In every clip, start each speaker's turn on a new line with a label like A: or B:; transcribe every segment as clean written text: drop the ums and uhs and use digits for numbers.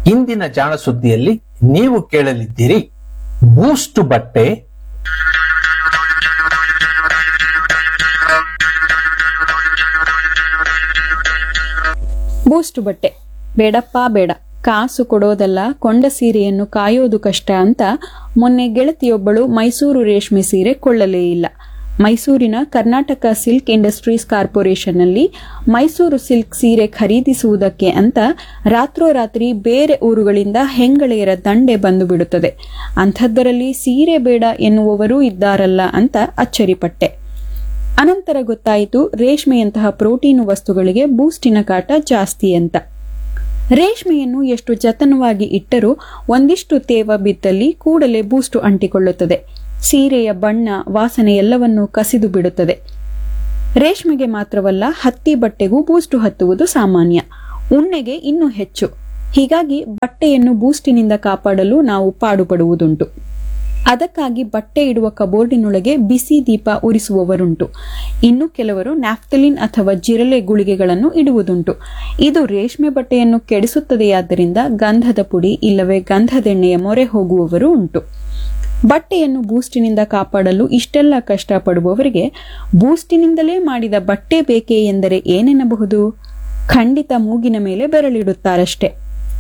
A: ಇಂದಿನ ಜಾಣ ಸುದ್ದಿಯಲ್ಲಿ ನೀವು ಕೇಳಲಿದ್ದೀರಿ ಬೂಸ್ಟ್ ಬಟ್ಟೆ,
B: ಬೂಸ್ಟ್ ಬಟ್ಟೆ ಬೇಡಪ್ಪ ಬೇಡ, ಕಾಸು ಕೊಡೋದಲ್ಲ, ಕೊಂಡ ಸೀರೆಯನ್ನು ಕಾಯೋದು ಕಷ್ಟ ಅಂತ ಮೊನ್ನೆ ಗೆಳತಿಯೊಬ್ಬಳು ಮೈಸೂರು ರೇಷ್ಮೆ ಸೀರೆ ಕೊಳ್ಳಲೇ ಇಲ್ಲ. ಮೈಸೂರಿನ Karnataka silk industries ಕಾರ್ಪೊರೇಷನ್ನಲ್ಲಿ Mysuru silk ಸೀರೆ ಖರೀದಿಸುವುದಕ್ಕೆ ಅಂತ ರಾತ್ರೋರಾತ್ರಿ ಬೇರೆ ಊರುಗಳಿಂದ ಹೆಂಗಳೆಯರ ದಂಡೆ ಬಂದು ಬಿಡುತ್ತದೆ. ಅಂಥದ್ದರಲ್ಲಿ ಸೀರೆ ಬೇಡ ಎನ್ನುವವರೂ ಇದ್ದಾರಲ್ಲ ಅಂತ ಅಚ್ಚರಿಪಟ್ಟೆ. ಅನಂತರ ಗೊತ್ತಾಯಿತು ರೇಷ್ಮೆಯಂತಹ ಪ್ರೋಟೀನು ವಸ್ತುಗಳಿಗೆ ಬೂಸ್ಟಿನ ಕಾಟ ಜಾಸ್ತಿ ಅಂತ. ರೇಷ್ಮೆಯನ್ನು ಎಷ್ಟು ಜತನವಾಗಿ ಇಟ್ಟರೂ ಒಂದಿಷ್ಟು ತೇವ ಬಿದ್ದಲ್ಲಿ ಕೂಡಲೇ ಬೂಸ್ಟು ಅಂಟಿಕೊಳ್ಳುತ್ತದೆ. ಸೀರೆಯ ಬಣ್ಣ, ವಾಸನೆ ಎಲ್ಲವನ್ನೂ ಕಸಿದು ಬಿಡುತ್ತದೆ. ರೇಷ್ಮೆಗೆ ಮಾತ್ರವಲ್ಲ, ಹತ್ತಿ ಬಟ್ಟೆಗೂ ಬೂಸ್ಟು ಹತ್ತುವುದು ಸಾಮಾನ್ಯ, ಉಣ್ಣೆಗೆ ಇನ್ನೂ ಹೆಚ್ಚು. ಹೀಗಾಗಿ ಬಟ್ಟೆಯನ್ನು ಬೂಸ್ಟಿನಿಂದ ಕಾಪಾಡಲು ನಾವು ಪಾಡುಪಡುವುದುಂಟು. ಅದಕ್ಕಾಗಿ ಬಟ್ಟೆ ಇಡುವ ಕಬೋರ್ಡಿನೊಳಗೆ ಬಿಸಿ ದೀಪ ಉರಿಸುವವರುಂಟು. ಇನ್ನು ಕೆಲವರು ನ್ಯಾಫ್ತಲಿನ್ ಅಥವಾ ಜಿರಳೆ ಗುಳಿಗೆಗಳನ್ನು ಇಡುವುದುಂಟು. ಇದು ರೇಷ್ಮೆ ಬಟ್ಟೆಯನ್ನು ಕೆಡಿಸುತ್ತದೆಯಾದ್ದರಿಂದ ಗಂಧದ ಪುಡಿ ಇಲ್ಲವೇ ಗಂಧದೆಣ್ಣೆಯ ಮೊರೆ ಹೋಗುವವರು ಉಂಟು. ಬಟ್ಟೆಯನ್ನು ಬೂಸ್ಟಿನಿಂದ ಕಾಪಾಡಲು ಇಷ್ಟೆಲ್ಲ ಕಷ್ಟಪಡುವವರಿಗೆ ಬೂಸ್ಟಿನಿಂದಲೇ ಮಾಡಿದ ಬಟ್ಟೆ ಬೇಕೇ ಎಂದರೆ ಏನೆನ್ನಬಹುದು? ಖಂಡಿತ ಮೂಗಿನ ಮೇಲೆ ಬೆರಳಿಡುತ್ತಾರಷ್ಟೆ.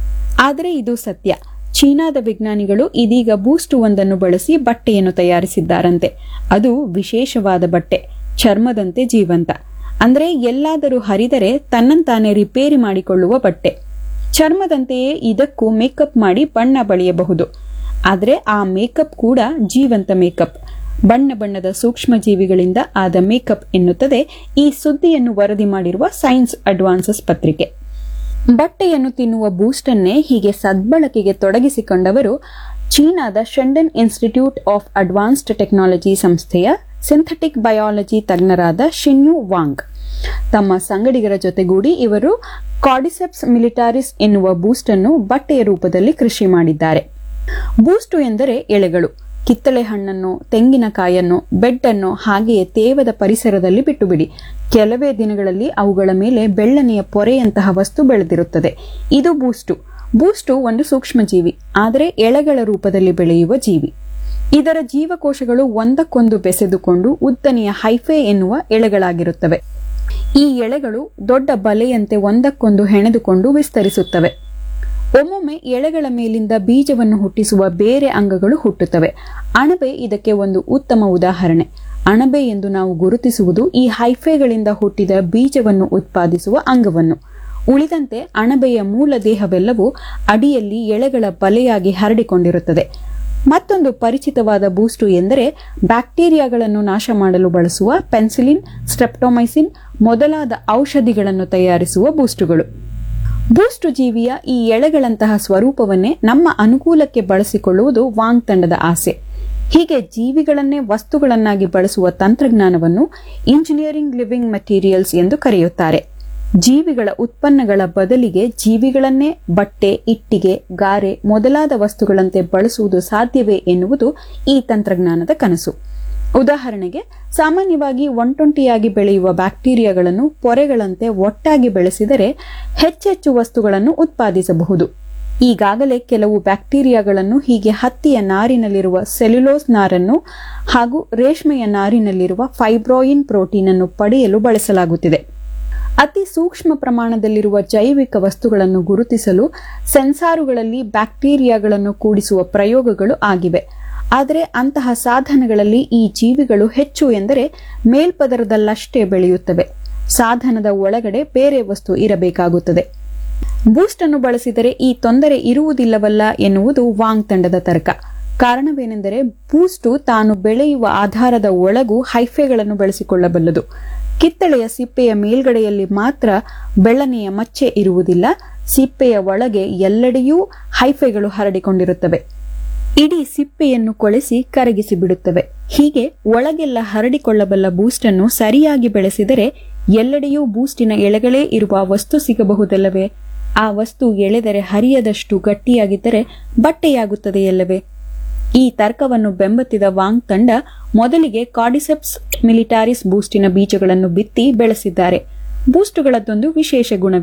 B: ಆದರೆ ಇದು ಸತ್ಯ. ಚೀನಾದ ವಿಜ್ಞಾನಿಗಳು ಇದೀಗ ಬೂಸ್ಟ್ ಒಂದನ್ನು ಬಳಸಿ ಬಟ್ಟೆಯನ್ನು ತಯಾರಿಸಿದ್ದಾರಂತೆ. ಅದು ವಿಶೇಷವಾದ ಬಟ್ಟೆ, ಚರ್ಮದಂತೆ ಜೀವಂತ. ಅಂದ್ರೆ ಎಲ್ಲಾದರೂ ಹರಿದರೆ ತನ್ನಂತಾನೆ ರಿಪೇರಿ ಮಾಡಿಕೊಳ್ಳುವ ಬಟ್ಟೆ. ಚರ್ಮದಂತೆಯೇ ಇದಕ್ಕೂ ಮೇಕಪ್ ಮಾಡಿ ಬಣ್ಣ ಬಳಿಯಬಹುದು. ಆದರೆ ಆ ಮೇಕಪ್ ಕೂಡ ಜೀವಂತ ಮೇಕಪ್, ಬಣ್ಣ ಬಣ್ಣದ ಸೂಕ್ಷ್ಮ ಜೀವಿಗಳಿಂದ ಆದ ಮೇಕಪ್ ಎನ್ನುತ್ತದೆ ಈ ಸುದ್ದಿಯನ್ನು ವರದಿ ಮಾಡಿರುವ ಸೈನ್ಸ್ ಅಡ್ವಾನ್ಸಸ್ ಪತ್ರಿಕೆ. ಬಟ್ಟೆಯನ್ನು ತಿನ್ನುವ ಬೂಸ್ಟನ್ನೇ ಹೀಗೆ ಸದ್ಬಳಕೆಗೆ ತೊಡಗಿಸಿಕೊಂಡವರು ಚೀನಾದ ಶೆಂಡನ್ ಇನ್ಸ್ಟಿಟ್ಯೂಟ್ ಆಫ್ ಅಡ್ವಾನ್ಸ್ಡ್ ಟೆಕ್ನಾಲಜಿ ಸಂಸ್ಥೆಯ ಸಿಂಥೆಟಿಕ್ ಬಯಾಲಜಿ ತಜ್ಞರಾದ ಶಿನ್ಯು ವಾಂಗ್. ತಮ್ಮ ಸಂಗಡಿಗರ ಜೊತೆಗೂಡಿ ಇವರು ಕಾರ್ಡಿಸೆಪ್ಸ್ ಮಿಲಿಟಾರಿಸ್ ಎನ್ನುವ ಬೂಸ್ಟ್ ಅನ್ನು ಬಟ್ಟೆಯ ರೂಪದಲ್ಲಿ ಕೃಷಿ ಮಾಡಿದ್ದಾರೆ. ಬೂಸ್ಟು ಎಂದರೆ ಎಳೆಗಳು. ಕಿತ್ತಳೆ ಹಣ್ಣನ್ನು, ತೆಂಗಿನಕಾಯನ್ನು, ಬೆಡ್ಡನ್ನು ಹಾಗೆಯೇ ತೇವದ ಪರಿಸರದಲ್ಲಿ ಬಿಟ್ಟುಬಿಡಿ. ಕೆಲವೇ ದಿನಗಳಲ್ಲಿ ಅವುಗಳ ಮೇಲೆ ಬೆಳ್ಳನೆಯ ಪೊರೆಯಂತಹ ವಸ್ತು ಬೆಳೆದಿರುತ್ತದೆ. ಇದು ಬೂಸ್ಟು. ಬೂಸ್ಟು ಒಂದು ಸೂಕ್ಷ್ಮಜೀವಿ, ಆದರೆ ಎಳೆಗಳ ರೂಪದಲ್ಲಿ ಬೆಳೆಯುವ ಜೀವಿ. ಇದರ ಜೀವಕೋಶಗಳು ಒಂದಕ್ಕೊಂದು ಬೆಸೆದುಕೊಂಡು ಉದ್ದನೆಯ ಹೈಫೆ ಎನ್ನುವ ಎಳೆಗಳಾಗಿರುತ್ತವೆ. ಈ ಎಳೆಗಳು ದೊಡ್ಡ ಬಲೆಯಂತೆ ಒಂದಕ್ಕೊಂದು ಹೆಣೆದುಕೊಂಡು ವಿಸ್ತರಿಸುತ್ತವೆ. ಒಮ್ಮೊಮ್ಮೆ ಎಳೆಗಳ ಮೇಲಿಂದ ಬೀಜವನ್ನು ಹುಟ್ಟಿಸುವ ಬೇರೆ ಅಂಗಗಳು ಹುಟ್ಟುತ್ತವೆ. ಅಣಬೆ ಇದಕ್ಕೆ ಒಂದು ಉತ್ತಮ ಉದಾಹರಣೆ. ಅಣಬೆ ಎಂದು ನಾವು ಗುರುತಿಸುವುದು ಈ ಹೈಫೆಗಳಿಂದ ಹುಟ್ಟಿದ ಬೀಜವನ್ನು ಉತ್ಪಾದಿಸುವ ಅಂಗವನ್ನು. ಉಳಿದಂತೆ ಅಣಬೆಯ ಮೂಲ ದೇಹವೆಲ್ಲವೂ ಅಡಿಯಲ್ಲಿ ಎಳೆಗಳ ಬಲೆಯಾಗಿ ಹರಡಿಕೊಂಡಿರುತ್ತದೆ. ಮತ್ತೊಂದು ಪರಿಚಿತವಾದ ಬೂಸ್ಟು ಎಂದರೆ ಬ್ಯಾಕ್ಟೀರಿಯಾಗಳನ್ನು ನಾಶ ಮಾಡಲು ಬಳಸುವ ಪೆನ್ಸಿಲಿನ್, ಸ್ಟ್ರೆಪ್ಟೊಮೈಸಿನ್ ಮೊದಲಾದ ಔಷಧಿಗಳನ್ನು ತಯಾರಿಸುವ ಬೂಸ್ಟುಗಳು. ಬೂಸ್ಟು ಜೀವಿಯ ಈ ಎಳೆಗಳಂತಹ ಸ್ವರೂಪವನ್ನೇ ನಮ್ಮ ಅನುಕೂಲಕ್ಕೆ ಬಳಸಿಕೊಳ್ಳುವುದು ವಾಂಗ್ ತಂಡದ ಆಸೆ. ಹೀಗೆ ಜೀವಿಗಳನ್ನೇ ವಸ್ತುಗಳನ್ನಾಗಿ ಬಳಸುವ ತಂತ್ರಜ್ಞಾನವನ್ನು ಇಂಜಿನಿಯರಿಂಗ್ ಲಿವಿಂಗ್ ಮೆಟೀರಿಯಲ್ಸ್ ಎಂದು ಕರೆಯುತ್ತಾರೆ. ಜೀವಿಗಳ ಉತ್ಪನ್ನಗಳ ಬದಲಿಗೆ ಜೀವಿಗಳನ್ನೇ ಬಟ್ಟೆ, ಇಟ್ಟಿಗೆ, ಗಾರೆ ಮೊದಲಾದ ವಸ್ತುಗಳಂತೆ ಬಳಸುವುದು ಸಾಧ್ಯವೇ ಎನ್ನುವುದು ಈ ತಂತ್ರಜ್ಞಾನದ ಕನಸು. ಉದಾಹರಣೆಗೆ, ಸಾಮಾನ್ಯವಾಗಿ ಒಂಟೊಂಟಿಯಾಗಿ ಬೆಳೆಯುವ ಬ್ಯಾಕ್ಟೀರಿಯಾಗಳನ್ನು ಪೊರೆಗಳಂತೆ ಒಟ್ಟಾಗಿ ಬೆಳೆಸಿದರೆ ಹೆಚ್ಚೆಚ್ಚು ವಸ್ತುಗಳನ್ನು ಉತ್ಪಾದಿಸಬಹುದು. ಈಗಾಗಲೇ ಕೆಲವು ಬ್ಯಾಕ್ಟೀರಿಯಾಗಳನ್ನು ಹೀಗೆ ಹತ್ತಿಯ ನಾರಿನಲ್ಲಿರುವ ಸೆಲ್ಯುಲೋಸ್ ನಾರನ್ನು ಹಾಗೂ ರೇಷ್ಮೆಯ ನಾರಿನಲ್ಲಿರುವ ಫೈಬ್ರೋಯಿನ್ ಪ್ರೋಟೀನ್ ಅನ್ನು ಪಡೆಯಲು ಬಳಸಲಾಗುತ್ತಿದೆ. ಅತಿ ಸೂಕ್ಷ್ಮ ಪ್ರಮಾಣದಲ್ಲಿರುವ ಜೈವಿಕ ವಸ್ತುಗಳನ್ನು ಗುರುತಿಸಲು ಸೆನ್ಸಾರುಗಳಲ್ಲಿ ಬ್ಯಾಕ್ಟೀರಿಯಾಗಳನ್ನು ಕೂಡಿಸುವ ಪ್ರಯೋಗಗಳು ಆಗಿವೆ. ಆದರೆ ಅಂತಹ ಸಾಧನಗಳಲ್ಲಿ ಈ ಜೀವಿಗಳು ಹೆಚ್ಚು ಎಂದರೆ ಮೇಲ್ಪದರದಲ್ಲಷ್ಟೇ ಬೆಳೆಯುತ್ತವೆ. ಸಾಧನದ ಒಳಗಡೆ ಬೇರೆ ವಸ್ತು ಇರಬೇಕಾಗುತ್ತದೆ. ಬೂಸ್ಟ್ ಅನ್ನು ಬಳಸಿದರೆ ಈ ತೊಂದರೆ ಇರುವುದಿಲ್ಲವಲ್ಲ ಎನ್ನುವುದು ವಾಂಗ್ ತಂಡದ ತರ್ಕ. ಕಾರಣವೇನೆಂದರೆ ಬೂಸ್ಟು ತಾನು ಬೆಳೆಯುವ ಆಧಾರದ ಒಳಗೂ ಹೈಫೆಗಳನ್ನು ಬಳಸಿಕೊಳ್ಳಬಲ್ಲದು. ಕಿತ್ತಳೆಯ ಸಿಪ್ಪೆಯ ಮೇಲ್ಗಡೆಯಲ್ಲಿ ಮಾತ್ರ ಬೆಳ್ಳನೆಯ ಮಚ್ಚೆ ಇರುವುದಿಲ್ಲ. ಸಿಪ್ಪೆಯ ಒಳಗೆ ಎಲ್ಲೆಡೆಯೂ ಹೈಫೆಗಳು ಹರಡಿಕೊಂಡಿರುತ್ತವೆ. ಇಡೀ ಸಿಪ್ಪೆಯನ್ನು ಕೊಳೆಸಿ ಕರಗಿಸಿ ಬಿಡುತ್ತವೆ. ಹೀಗೆ ಒಳಗೆಲ್ಲ ಹರಡಿಕೊಳ್ಳಬಲ್ಲ ಬೂಸ್ಟ್ ಅನ್ನು ಸರಿಯಾಗಿ ಬೆಳೆಸಿದರೆ ಎಲ್ಲೆಡೆಯೂ ಬೂಸ್ಟಿನ ಎಳೆಗಳೇ ಇರುವ ವಸ್ತು ಸಿಗಬಹುದಲ್ಲವೇ? ಆ ವಸ್ತು ಎಳೆದರೆ ಹರಿಯದಷ್ಟು ಗಟ್ಟಿಯಾಗಿದ್ದರೆ ಬಟ್ಟೆಯಾಗುತ್ತದೆಯಲ್ಲವೇ? ಈ ತರ್ಕವನ್ನು ಬೆಂಬತ್ತಿದ ವಾಂಗ್ ತಂಡ ಮೊದಲಿಗೆ ಕಾರ್ಡಿಸೆಪ್ಸ್ ಮಿಲಿಟಾರಿಸ್ ಬೂಸ್ಟಿನ ಬೀಜಗಳನ್ನು ಬಿತ್ತಿ ಬೆಳೆಸಿದ್ದಾರೆ. ಬೂಸ್ಟುಗಳದ್ದೊಂದು ವಿಶೇಷ ಗುಣವಿದೆ.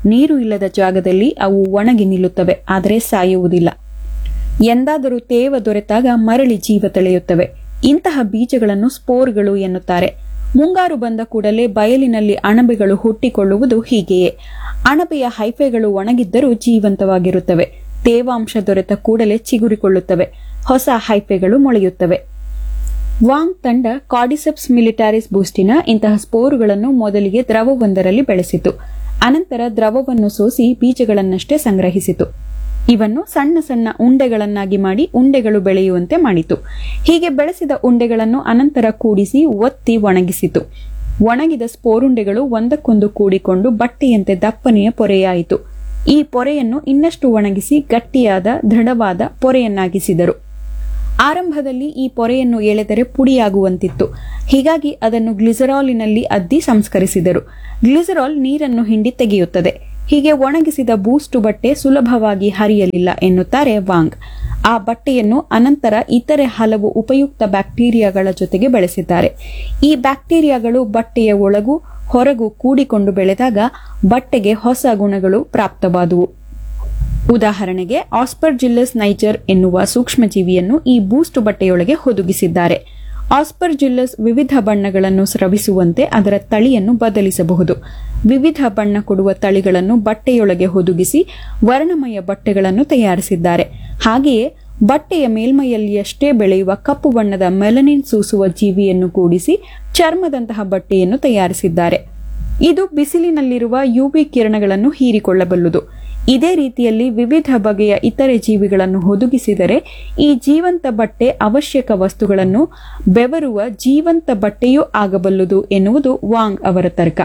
B: ನೀರು ಇಲ್ಲದ ಜಾಗದಲ್ಲಿ ಅವು ಒಣಗಿ ನಿಲ್ಲುತ್ತವೆ, ಆದರೆ ಸಾಯುವುದಿಲ್ಲ. ಎಂದಾದರೂ ತೇವ ದೊರೆತಾಗ ಮರಳಿ ಜೀವ ತಳೆಯುತ್ತವೆ. ಇಂತಹ ಬೀಜಗಳನ್ನು ಸ್ಪೋರ್ಗಳು ಎನ್ನುತ್ತಾರೆ. ಮುಂಗಾರು ಬಂದ ಕೂಡಲೇ ಬಯಲಿನಲ್ಲಿ ಅಣಬೆಗಳು ಹುಟ್ಟಿಕೊಳ್ಳುವುದು ಹೀಗೆಯೇ. ಅಣಬೆಯ ಹೈಫೆಗಳು ಒಣಗಿದ್ದರೂ ಜೀವಂತವಾಗಿರುತ್ತವೆ. ತೇವಾಂಶ ದೊರೆತ ಕೂಡಲೇ ಚಿಗುರಿಕೊಳ್ಳುತ್ತವೆ. ಹೊಸ ಹೈಫೆಗಳು ಮೊಳೆಯುತ್ತವೆ. ವಾಂಗ್ ತಂಡ ಕಾರ್ಡಿಸೆಪ್ಸ್ ಮಿಲಿಟಾರಿಸ್ ಬೂಸ್ಟಿನ ಇಂತಹ ಸ್ಪೋರುಗಳನ್ನು ಮೊದಲಿಗೆ ದ್ರವವೊಂದರಲ್ಲಿ ಬೆಳೆಸಿತು. ಅನಂತರ ದ್ರವವನ್ನು ಸೋಸಿ ಬೀಜಗಳನ್ನಷ್ಟೇ ಸಂಗ್ರಹಿಸಿತು. ಇವನ್ನು ಸಣ್ಣ ಸಣ್ಣ ಉಂಡೆಗಳನ್ನಾಗಿ ಮಾಡಿ ಉಂಡೆಗಳು ಬೆಳೆಯುವಂತೆ ಮಾಡಿತು. ಹೀಗೆ ಬೆಳೆಸಿದ ಉಂಡೆಗಳನ್ನು ಅನಂತರ ಕೂಡಿಸಿ ಒತ್ತಿ ಒಣಗಿಸಿತು. ಒಣಗಿದ ಸ್ಪೋರುಂಡೆಗಳು ಒಂದಕ್ಕೊಂದು ಕೂಡಿಕೊಂಡು ಬಟ್ಟೆಯಂತೆ ದಪ್ಪನೆಯ ಪೊರೆಯಾಯಿತು. ಈ ಪೊರೆಯನ್ನು ಇನ್ನಷ್ಟು ಒಣಗಿಸಿ ಗಟ್ಟಿಯಾದ ದೃಢವಾದ ಪೊರೆಯನ್ನಾಗಿಸಿದರು. ಆರಂಭದಲ್ಲಿ ಈ ಪೊರೆಯನ್ನು ಎಳೆದರೆ ಪುಡಿಯಾಗುವಂತಿತ್ತು. ಹೀಗಾಗಿ ಅದನ್ನು ಗ್ಲಿಸರಾಲಿನಲ್ಲಿ ಅದ್ದಿ ಸಂಸ್ಕರಿಸಿದರು. ಗ್ಲಿಸರಾಲ್ ನೀರನ್ನು ಹಿಂಡಿ ತೆಗೆಯುತ್ತದೆ. ಹೀಗೆ ಒಣಗಿಸಿದ ಬೂಸ್ಟು ಬಟ್ಟೆ ಸುಲಭವಾಗಿ ಹರಿಯಲಿಲ್ಲ ಎನ್ನುತ್ತಾರೆ ವಾಂಗ್. ಆ ಬಟ್ಟೆಯನ್ನು ಅನಂತರ ಇತರೆ ಹಲವು ಉಪಯುಕ್ತ ಬ್ಯಾಕ್ಟೀರಿಯಾಗಳ ಜೊತೆಗೆ ಬೆಳೆಸಿದ್ದಾರೆ. ಈ ಬ್ಯಾಕ್ಟೀರಿಯಾಗಳು ಬಟ್ಟೆಯ ಒಳಗೂ ಹೊರಗೂ ಕೂಡಿಕೊಂಡು ಬೆಳೆದಾಗ ಬಟ್ಟೆಗೆ ಹೊಸ ಗುಣಗಳು ಪ್ರಾಪ್ತವಾದುವು. ಉದಾಹರಣೆಗೆ ಆಸ್ಪರ್ಜಿಲ್ಲಸ್ ನೈಜರ್ ಎನ್ನುವ ಸೂಕ್ಷ್ಮಜೀವಿಯನ್ನು ಈ ಬೂಸ್ಟ್ ಬಟ್ಟೆಯೊಳಗೆ ಹುದುಗಿಸಿದ್ದಾರೆ. ಆಸ್ಪರ್ಜಿಲ್ಲಸ್ ವಿವಿಧ ಬಣ್ಣಗಳನ್ನು ಸ್ರವಿಸುವಂತೆ ಅದರ ತಳಿಯನ್ನು ಬದಲಿಸಬಹುದು. ವಿವಿಧ ಬಣ್ಣ ಕೊಡುವ ತಳಿಗಳನ್ನು ಬಟ್ಟೆಯೊಳಗೆ ಹುದುಗಿಸಿ ವರ್ಣಮಯ ಬಟ್ಟೆಗಳನ್ನು ತಯಾರಿಸಿದ್ದಾರೆ. ಹಾಗೆಯೇ ಬಟ್ಟೆಯ ಮೇಲ್ಮೈಯಲ್ಲಿಯಷ್ಟೇ ಬೆಳೆಯುವ ಕಪ್ಪು ಬಣ್ಣದ ಮೆಲನಿನ್ ಸೂಸುವ ಜೀವಿಯನ್ನು ಕೂಡಿಸಿ ಚರ್ಮದಂತಹ ಬಟ್ಟೆಯನ್ನು ತಯಾರಿಸಿದ್ದಾರೆ. ಇದು ಬಿಸಿಲಿನಲ್ಲಿರುವ ಯುವಿ ಕಿರಣಗಳನ್ನು ಹೀರಿಕೊಳ್ಳಬಲ್ಲುದು. ಇದೇ ರೀತಿಯಲ್ಲಿ ವಿವಿಧ ಬಗೆಯ ಇತರೆ ಜೀವಿಗಳನ್ನು ಹುದುಗಿಸಿದರೆ ಈ ಜೀವಂತ ಬಟ್ಟೆ ಅವಶ್ಯಕ ವಸ್ತುಗಳನ್ನು ಬೆವರುವ ಜೀವಂತ ಬಟ್ಟೆಯೂ ಆಗಬಲ್ಲುದು ಎನ್ನುವುದು ವಾಂಗ್ ಅವರ ತರ್ಕ.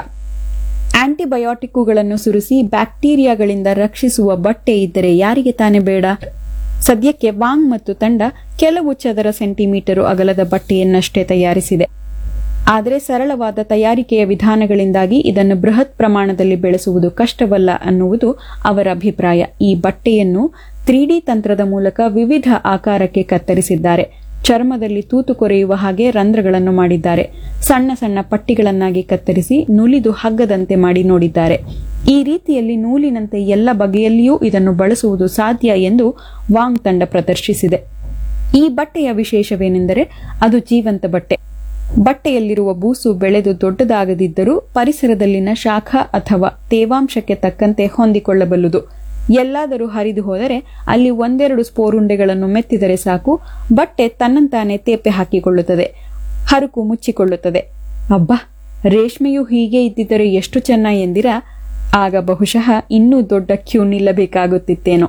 B: ಆಂಟಿಬಯೋಟಿಕ್ಕುಗಳನ್ನು ಸುರಿಸಿ ಬ್ಯಾಕ್ಟೀರಿಯಾಗಳಿಂದ ರಕ್ಷಿಸುವ ಬಟ್ಟೆ ಇದ್ದರೆ ಯಾರಿಗೆ ತಾನೇ ಬೇಡ? ಸದ್ಯಕ್ಕೆ ವಾಂಗ್ ಮತ್ತು ತಂಡ ಕೆಲವು ಚದರ ಸೆಂಟಿಮೀಟರು ಅಗಲದ ಬಟ್ಟೆಯನ್ನಷ್ಟೇ ತಯಾರಿಸಿದೆ. ಆದರೆ ಸರಳವಾದ ತಯಾರಿಕೆಯ ವಿಧಾನಗಳಿಂದಾಗಿ ಇದನ್ನು ಬೃಹತ್ ಪ್ರಮಾಣದಲ್ಲಿ ಬೆಳೆಸುವುದು ಕಷ್ಟವಲ್ಲ ಅನ್ನುವುದು ಅವರ ಅಭಿಪ್ರಾಯ. ಈ ಬಟ್ಟೆಯನ್ನು 3D ತಂತ್ರದ ಮೂಲಕ ವಿವಿಧ ಆಕಾರಕ್ಕೆ ಕತ್ತರಿಸಿದ್ದಾರೆ. ಚರ್ಮದಲ್ಲಿ ತೂತು ಕೊರೆಯುವ ಹಾಗೆ ರಂಧ್ರಗಳನ್ನು ಮಾಡಿದ್ದಾರೆ. ಸಣ್ಣ ಸಣ್ಣ ಪಟ್ಟಿಗಳನ್ನಾಗಿ ಕತ್ತರಿಸಿ ನುಲಿದು ಹಗ್ಗದಂತೆ ಮಾಡಿ ನೋಡಿದ್ದಾರೆ. ಈ ರೀತಿಯಲ್ಲಿ ನೂಲಿನಂತೆ ಎಲ್ಲ ಬಗೆಯಲ್ಲಿಯೂ ಇದನ್ನು ಬಳಸುವುದು ಸಾಧ್ಯ ಎಂದು ವಾಂಗ್ ತಂಡ ಪ್ರದರ್ಶಿಸಿದೆ. ಈ ಬಟ್ಟೆಯ ವಿಶೇಷವೇನೆಂದರೆ ಅದು ಜೀವಂತ ಬಟ್ಟೆ. ಬಟ್ಟೆಯಲ್ಲಿರುವ ಬೂಸು ಬೆಳೆದು ದೊಡ್ಡದಾಗದಿದ್ದರೂ ಪರಿಸರದಲ್ಲಿನ ಶಾಖ ಅಥವಾ ತೇವಾಂಶಕ್ಕೆ ತಕ್ಕಂತೆ ಹೊಂದಿಕೊಳ್ಳಬಲ್ಲುದು. ಎಲ್ಲಾದರೂ ಹರಿದು ಹೋದರೆ ಅಲ್ಲಿ ಒಂದೆರಡು ಸ್ಪೋರುಂಡೆಗಳನ್ನು ಮೆತ್ತಿದರೆ ಸಾಕು, ಬಟ್ಟೆ ತನ್ನಂತಾನೆ ತೇಪೆ ಹಾಕಿಕೊಳ್ಳುತ್ತದೆ, ಹರಕು ಮುಚ್ಚಿಕೊಳ್ಳುತ್ತದೆ. ಅಬ್ಬಾ, ರೇಷ್ಮೆಯು ಹೀಗೆ ಇದ್ದಿದ್ದರೆ ಎಷ್ಟು ಚೆನ್ನ ಎಂದಿರಾ? ಆಗ ಬಹುಶಃ ಇನ್ನೂ ದೊಡ್ಡ ಕ್ಯೂ ನಿಲ್ಲಬೇಕಾಗುತ್ತಿತ್ತೇನೋ.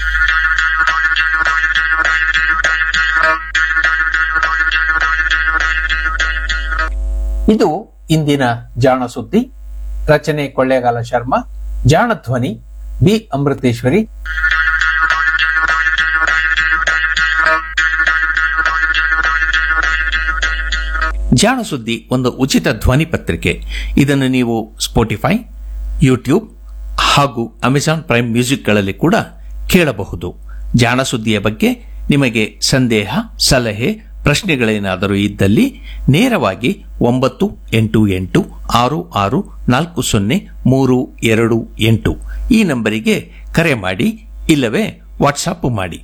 A: ಇದು ಇಂದಿನ ಜಾಣ ಸುದ್ದಿ. ರಚನೆ ಕೊಳ್ಳೇಗಾಲ ಶರ್ಮಾ, ಜಾಣ ಧ್ವನಿ ಬಿ ಅಮೃತೇಶ್ವರಿ.
C: ಜಾಣ ಸುದ್ದಿ ಒಂದು ಉಚಿತ ಧ್ವನಿ ಪತ್ರಿಕೆ. ಇದನ್ನು ನೀವು ಸ್ಪೋಟಿಫೈ, ಯೂಟ್ಯೂಬ್ ಹಾಗೂ ಅಮೆಜಾನ್ ಪ್ರೈಮ್ ಮ್ಯೂಸಿಕ್ಗಳಲ್ಲಿ ಕೂಡ ಕೇಳಬಹುದು. ಜಾಣ ಸುದ್ದಿಯ ಬಗ್ಗೆ ನಿಮಗೆ ಸಂದೇಹ, ಸಲಹೆ, ಪ್ರಶ್ನೆಗಳೇನಾದರೂ ಇದ್ದಲ್ಲಿ ನೇರವಾಗಿ 9886640328 ಈ ನಂಬರಿಗೆ ಕರೆ ಮಾಡಿ, ಇಲ್ಲವೇ ವಾಟ್ಸಾಪ್ ಮಾಡಿ.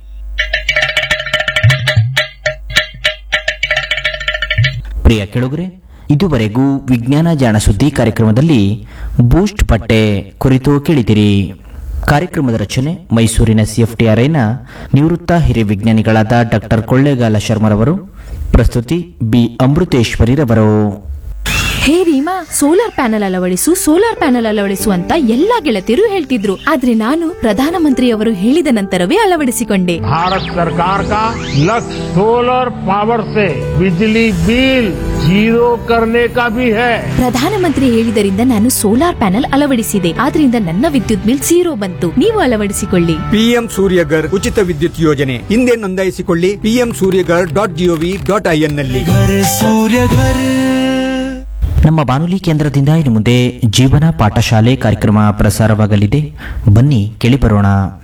D: ಪ್ರಿಯ ಕೆಳಗರೆ, ಇದುವರೆಗೂ ವಿಜ್ಞಾನ ಜಾಣ ಸುದ್ದಿ ಕಾರ್ಯಕ್ರಮದಲ್ಲಿ ಬೂಸ್ಟ್ ಬಟ್ಟೆ ಕುರಿತು ಕೇಳಿದಿರಿ. ಕಾರ್ಯಕ್ರಮದ ರಚನೆ ಮೈಸೂರಿನ CFTRIನ ನಿವೃತ್ತ ಹಿರಿಯ ವಿಜ್ಞಾನಿಗಳಾದ ಡಾಕ್ಟರ್ ಕೊಳ್ಳೇಗಾಲ ಶರ್ಮರವರು. ಪ್ರಸ್ತುತಿ ಬಿ ಅಮೃತೇಶ್ವರಿರವರು.
E: ಹೇ ರೀಮಾ, ಸೋಲಾರ್ ಪ್ಯಾನೆಲ್ ಅಳವಡಿಸು ಅಂತ ಎಲ್ಲಾ ಗೆಳತಿಯರು ಹೇಳ್ತಿದ್ರು. ಆದ್ರೆ ನಾನು ಪ್ರಧಾನಮಂತ್ರಿಯವರು ಹೇಳಿದ ನಂತರವೇ ಅಳವಡಿಸಿಕೊಂಡೆ.
F: भारत सरकार का लक्ष्य सोलर पावर से बिजली बिल जीरो करने का भी है.
E: ಪ್ರಧಾನಮಂತ್ರಿ ಹೇಳಿದರಿಂದ ನಾನು ಸೋಲಾರ್ ಪ್ಯಾನೆಲ್ ಅಳವಡಿಸಿದೆ. ಆದ್ರಿಂದ ನನ್ನ ವಿದ್ಯುತ್ ಬಿಲ್ 0 ಬಂತು. ನೀವು ಅಳವಡಿಸಿಕೊಳ್ಳಿ.
G: PM ಸೂರ್ಯಗರ್ ಉಚಿತ ವಿದ್ಯುತ್ ಯೋಜನೆ ಹಿಂದೆ ನೋಂದಾಯಿಸಿಕೊಳ್ಳಿ. pmsuryagar.gov.in ನಲ್ಲಿ.
D: ನಮ್ಮ ಬಾನುಲಿ ಕೇಂದ್ರದಿಂದ ಇನ್ನು ಮುಂದೆ ಜೀವನ ಪಾಠಶಾಲೆ ಕಾರ್ಯಕ್ರಮ ಪ್ರಸಾರವಾಗಲಿದೆ. ಬನ್ನಿ ಕೇಳಿ ಬರೋಣ.